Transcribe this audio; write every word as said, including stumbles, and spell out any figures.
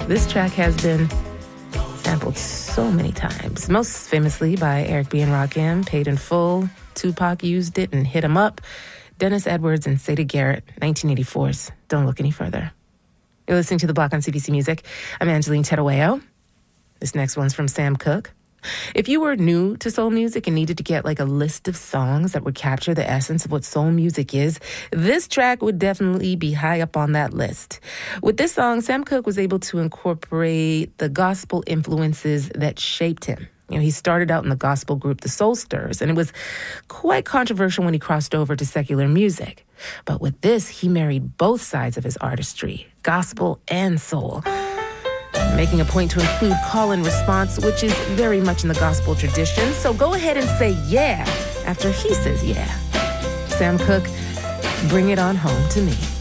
This track has been sampled so many times, most famously by Eric B. and Rakim, Paid in Full. Tupac used it and Hit 'Em Up. Dennis Edwards and Sade Garrett, nineteen eighty-four's Don't Look Any Further. You're listening to The Block on C B C Music. I'm Angeline Terueo. This next one's from Sam Cooke. If you were new to soul music and needed to get like a list of songs that would capture the essence of what soul music is, this track would definitely be high up on that list. With this song, Sam Cooke was able to incorporate the gospel influences that shaped him. You know, he started out in the gospel group The Soul Stirrers, and it was quite controversial when he crossed over to secular music. But with this, he married both sides of his artistry, gospel and soul, making a point to include call and response, which is very much in the gospel tradition. So go ahead and say yeah after he says yeah. Sam Cooke, Bring It On Home to Me.